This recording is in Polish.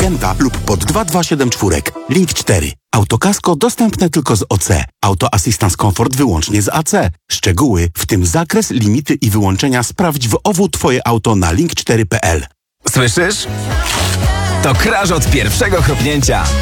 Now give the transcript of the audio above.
klienta lub pod 2274. Link 4. Autokasko dostępne tylko z OC. Auto Assistance Comfort wyłącznie z AC. Szczegóły, w tym zakres, limity i wyłączenia sprawdź w OWU Twoje auto na link4.pl. Słyszysz? To crash od pierwszego chrupnięcia.